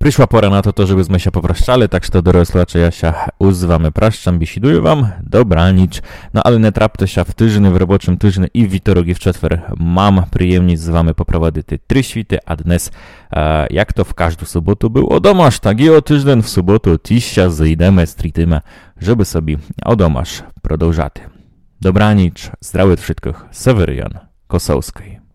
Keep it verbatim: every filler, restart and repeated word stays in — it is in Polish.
Przyszła pora na to, to żebyśmy się popraszczali, tak że dorosłacze ja się z wami praszczam, bisiduję wam, dobranic. No ale nie trapte się w tyżny, w roboczym tyżny i w witorok i w czetwer mam przyjemność z wami poprowadzić te trzy świty, a dnes, e, jak to w każdą sobotu był, o domasz, tak i o tyżden w sobotu tiścia zejdziemy, stritymy, żeby sobie o domasz продовжати. Dobranic, zdrowych wszystkich, Seweryjan Kosowski.